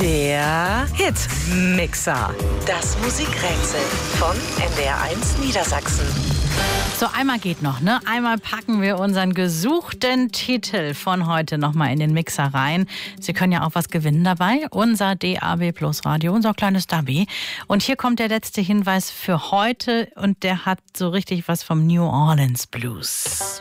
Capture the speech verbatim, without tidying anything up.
Der Hitmixer. Das Musikrätsel von N D R eins Niedersachsen. So, einmal geht noch, ne? Einmal packen wir unseren gesuchten Titel von heute nochmal in den Mixer rein. Sie können ja auch was gewinnen dabei. Unser D A B Plus Radio, unser kleines Dubby. Und hier kommt der letzte Hinweis für heute und der hat so richtig was vom New Orleans Blues.